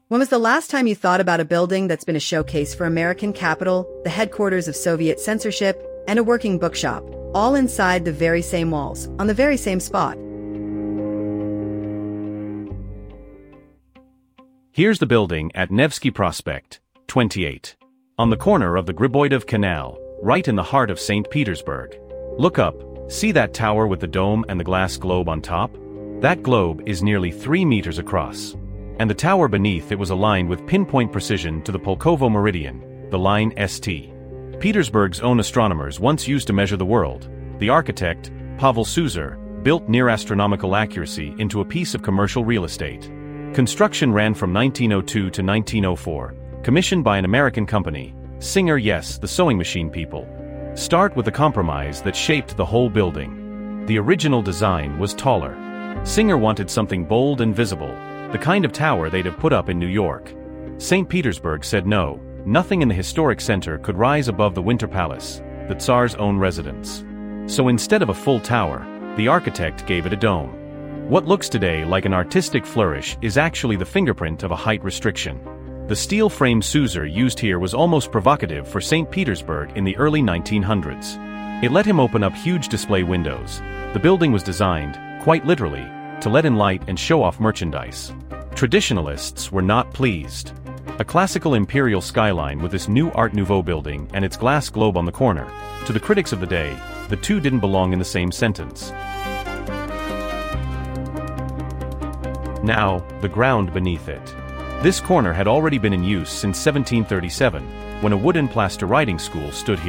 When was the last time you thought about a building that's been a showcase for American capital, the headquarters of Soviet censorship, and a working bookshop, all inside the very same walls, on the very same spot? Here's the building at Nevsky Prospect, 28. On the corner of the Griboidov Canal, right in the heart of St. Petersburg. Look up, see that tower with the dome and the glass globe on top? That globe is nearly 3 meters across. And the tower beneath it was aligned with pinpoint precision to the Pulkovo meridian, the line ST. Petersburg's own astronomers once used to measure the world. The architect, Pavel Suzor, built near astronomical accuracy into a piece of commercial real estate. Construction ran from 1902 to 1904, commissioned by an American company, Singer, yes, the sewing machine people. Start with a compromise that shaped the whole building. The original design was taller. Singer wanted something bold and visible, the kind of tower they'd have put up in New York. St. Petersburg said no, nothing in the historic center could rise above the Winter Palace, the Tsar's own residence. So instead of a full tower, the architect gave it a dome. What looks today like an artistic flourish is actually the fingerprint of a height restriction. The steel frame Suzor used here was almost provocative for St. Petersburg in the early 1900s. It let him open up huge display windows. The building was designed, quite literally, to let in light and show off merchandise. Traditionalists were not pleased. A classical imperial skyline with this new Art Nouveau building and its glass globe on the corner. To the critics of the day, the two didn't belong in the same sentence. Now, the ground beneath it. This corner had already been in use since 1737, when a wooden plaster writing school stood here.